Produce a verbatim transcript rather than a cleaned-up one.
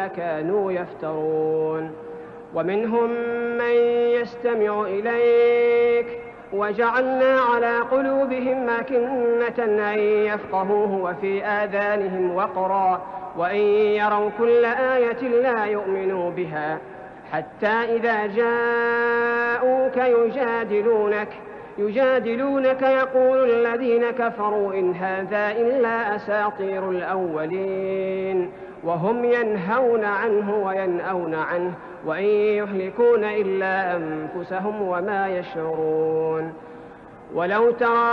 ما كانوا يفترون. ومنهم من يستمع إليك وجعلنا على قلوبهم أكنة أن يفقهوه وفي آذانهم وقرا وإن يروا كل آية لا يؤمنوا بها حتى إذا جاءوك يجادلونك يجادلونك يقول الذين كفروا إن هذا إلا أساطير الأولين وهم ينهون عنه وينأون عنه وإن يهلكون إلا أنفسهم وما يشعرون. ولو ترى